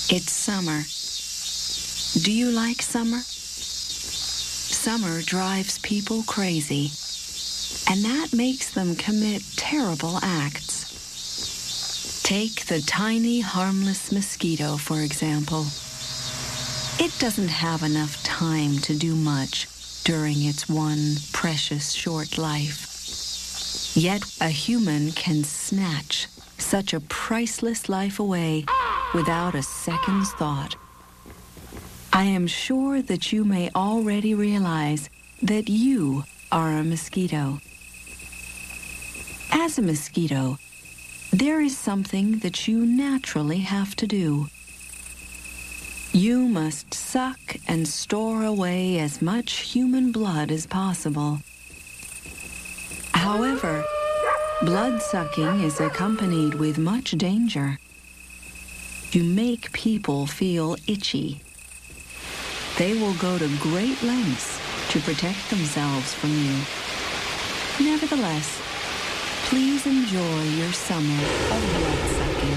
It's summer. Do you like summer? Summer drives people crazy, and that makes them commit terrible acts. Take the tiny, harmless mosquito, for example. It doesn't have enough time to do much during its one precious short life. Yet a human can snatch such a priceless life away without a second's thought. I am sure that you may already realize that you are a mosquito. As a mosquito, there is something that you naturally have to do. You must suck and store away as much human blood as possible. However, blood sucking is accompanied with much danger. You make people feel itchy. They will go to great lengths to protect themselves from you. Nevertheless, please enjoy your summer of blood sucking.